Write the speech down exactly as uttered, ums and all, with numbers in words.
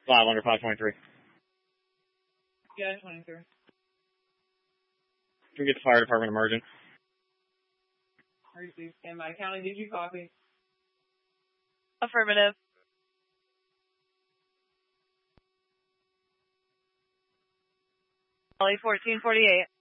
Five under five twenty-three. Yeah, twenty-three. Can we get the fire department emergent? Receive standby. County, did you copy? Affirmative. Ollie fourteen forty-eight.